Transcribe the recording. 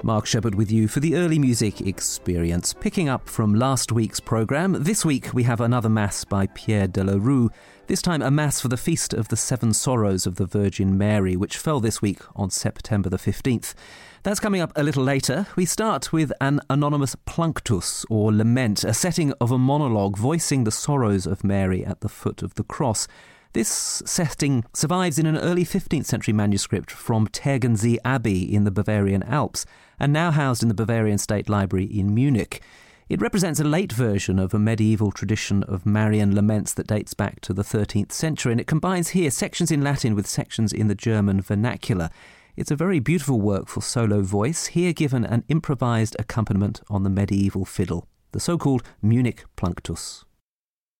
Mark Shepherd with you for the Early Music Experience. Picking up from last week's programme, this week we have another Mass by Pierre de la Rue, this time a Mass for the Feast of the Seven Sorrows of the Virgin Mary, which fell this week on September the 15th. That's coming up a little later. We start with an anonymous Planctus, or lament, a setting of a monologue voicing the sorrows of Mary at the foot of the cross. This setting survives in an early 15th century manuscript from Tegernsee Abbey in the Bavarian Alps, and now housed in the Bavarian State Library in Munich. It represents a late version of a medieval tradition of Marian laments that dates back to the 13th century, and it combines here sections in Latin with sections in the German vernacular. It's a very beautiful work for solo voice, here given an improvised accompaniment on the medieval fiddle, the so-called Munich Planctus.